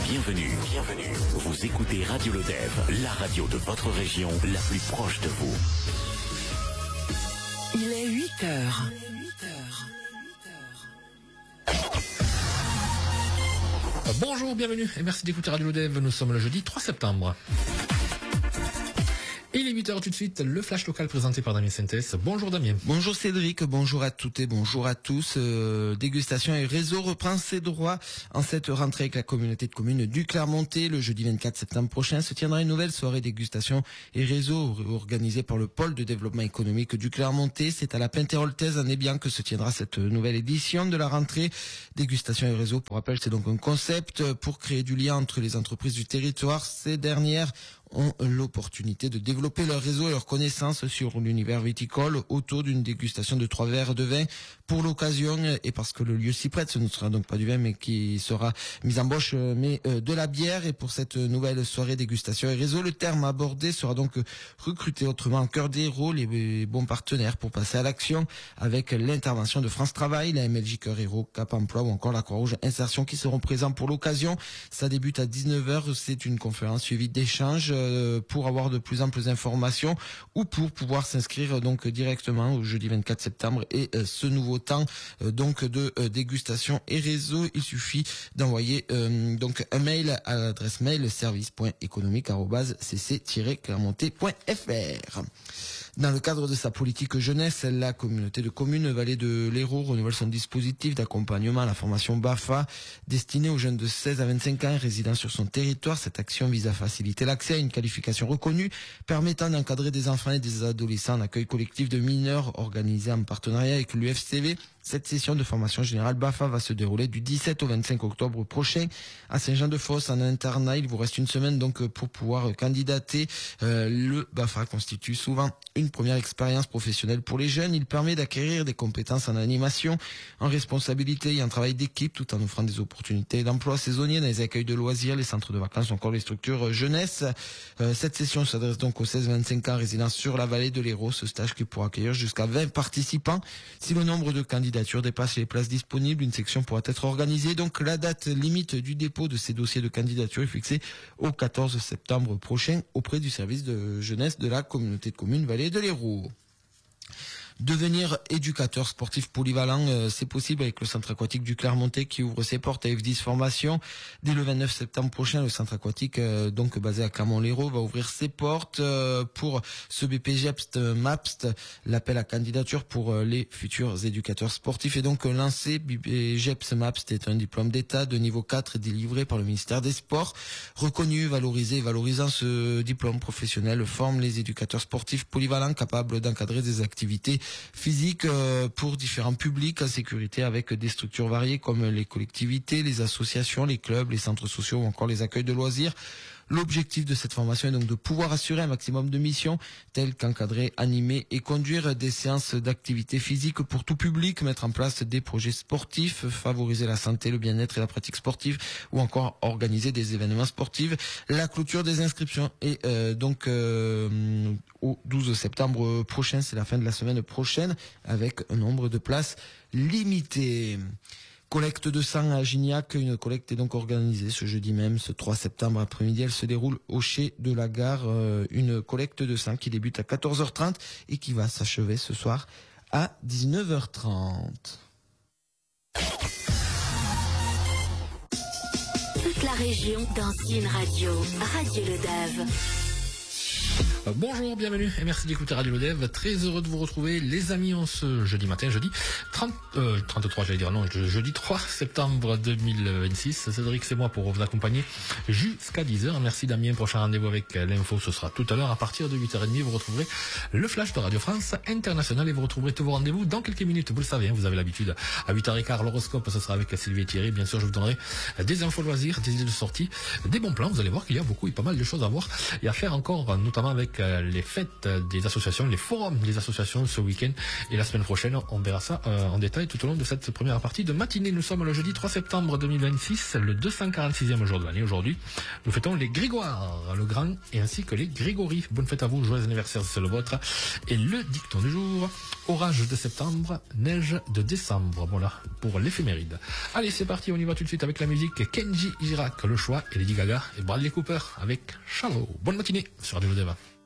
Bienvenue. Vous écoutez Radio Lodève, la radio de votre région, la plus proche de vous. Il est 8 heures. Bonjour, bienvenue et merci d'écouter Radio Lodève. Nous sommes le jeudi 3 septembre. Il est 8h tout de suite, le flash local présenté par Damien Sintès. Bonjour Damien. Bonjour Cédric, bonjour à toutes et bonjour à tous. Dégustation et réseau reprend ses droits en cette rentrée avec la communauté de communes du Clermontais. Le jeudi 24 septembre prochain se tiendra une nouvelle soirée dégustation et réseau organisée par le pôle de développement économique du Clermontais. C'est à la Pinteroltaise en Ébian que se tiendra cette nouvelle édition de la rentrée. Dégustation et réseau, pour rappel, c'est donc un concept pour créer du lien entre les entreprises du territoire. Ces dernières ont l'opportunité de développer leur réseau et leurs connaissances sur l'univers viticole autour d'une dégustation de 3 verres de vin pour l'occasion, et parce que le lieu s'y prête, ce ne sera donc pas du vin mais qui sera mise en bouche mais de la bière. Et pour cette nouvelle soirée dégustation et réseau, le terme abordé sera donc recruter autrement en cœur des héros les bons partenaires pour passer à l'action, avec l'intervention de France Travail, la MLJ Cœur Héros, Cap Emploi ou encore la Croix-Rouge Insertion qui seront présents pour l'occasion. Ça débute à 19h, c'est une conférence suivie d'échanges pour avoir de plus amples informations ou pour pouvoir s'inscrire donc directement au jeudi 24 septembre et ce nouveau temps donc de dégustation et réseau. Il suffit d'envoyer donc un mail à l'adresse mail service.économique@cc-clermontais.fr. Dans le cadre de sa politique jeunesse, la communauté de communes Vallée de l'Hérault renouvelle son dispositif d'accompagnement à la formation BAFA destinée aux jeunes de 16 à 25 ans résidant sur son territoire. Cette action vise à faciliter l'accès à une qualification reconnue permettant d'encadrer des enfants et des adolescents en accueil collectif de mineurs organisé en partenariat avec l'UFCV. Cette session de formation générale BAFA va se dérouler du 17 au 25 octobre prochain à Saint-Jean-de-Fosse en internat. Il vous reste une semaine donc pour pouvoir candidater. Le BAFA constitue souvent une première expérience professionnelle pour les jeunes. Il permet d'acquérir des compétences en animation, en responsabilité et en travail d'équipe, tout en offrant des opportunités d'emploi saisonniers dans les accueils de loisirs, les centres de vacances ou encore les structures jeunesse. Cette session s'adresse donc aux 16-25 ans résidant sur la vallée de l'Hérault. Ce stage qui pourra accueillir jusqu'à 20 participants. Si le nombre de candidatures dépasse les places disponibles, une section pourra être organisée. Donc la date limite du dépôt de ces dossiers de candidature est fixée au 14 septembre prochain auprès du service de jeunesse de la communauté de communes Vallée de l'Hérault. Devenir éducateur sportif polyvalent, c'est possible avec le centre aquatique du Clermontais qui ouvre ses portes à F10 Formation. Dès le 29 septembre prochain, le centre aquatique, donc basé à Clermont-Lérault, va ouvrir ses portes pour ce BPGEPST MAPST. L'appel à candidature pour les futurs éducateurs sportifs est donc lancé. BPGEPST MAPST est un diplôme d'État de niveau 4 délivré par le ministère des Sports. Reconnu, valorisé et valorisant, ce diplôme professionnel forme les éducateurs sportifs polyvalents capables d'encadrer des activités physique pour différents publics en sécurité avec des structures variées comme les collectivités, les associations, les clubs, les centres sociaux ou encore les accueils de loisirs. L'objectif de cette formation est donc de pouvoir assurer un maximum de missions telles qu'encadrer, animer et conduire des séances d'activité physique pour tout public, mettre en place des projets sportifs, favoriser la santé, le bien-être et la pratique sportive ou encore organiser des événements sportifs. La clôture des inscriptions est donc au 12 septembre prochain, c'est la fin de la semaine prochaine avec un nombre de places limité. Collecte de sang à Gignac, une collecte est donc organisée ce jeudi même, ce 3 septembre après-midi. Elle se déroule au Chai de la Gare, une collecte de sang qui débute à 14h30 et qui va s'achever ce soir à 19h30. Toute la région dans une radio, Radio Lodève. Bonjour, bienvenue et merci d'écouter Radio Lodève. Très heureux de vous retrouver les amis en ce jeudi matin, jeudi 33 j'allais dire, non, jeudi 3 septembre 2026. Cédric, c'est moi pour vous accompagner jusqu'à 10h. Merci Damien, prochain rendez-vous avec l'info, ce sera tout à l'heure à partir de 8h30. Vous retrouverez le flash de Radio France International et vous retrouverez tous vos rendez-vous dans quelques minutes. Vous le savez, vous avez l'habitude. À 8h15, l'horoscope, ce sera avec Sylvie et Thierry. Bien sûr, je vous donnerai des infos loisirs, des idées de sortie, des bons plans. Vous allez voir qu'il y a beaucoup et pas mal de choses à voir et à faire encore, notamment avec avec les fêtes des associations, les forums des associations ce week-end. Et la semaine prochaine, on verra ça en détail tout au long de cette première partie de matinée. Nous sommes le jeudi 3 septembre 2026, le 246e jour de l'année. Aujourd'hui, nous fêtons les Grégoire, le grand, et ainsi que les Grégory. Bonne fête à vous, joyeux anniversaire si c'est le vôtre. Et le dicton du jour, orage de septembre, neige de décembre. Voilà, pour l'éphéméride. Allez, c'est parti, on y va tout de suite avec la musique. Kenji Girac, le choix, et Lady Gaga, et Bradley Cooper avec Shallow. Bonne matinée sur Radio Lodève.